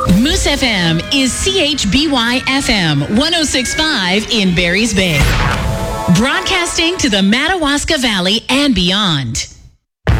Moose FM is CHBY FM 106.5 in Barry's Bay. Broadcasting to the Madawaska Valley and beyond.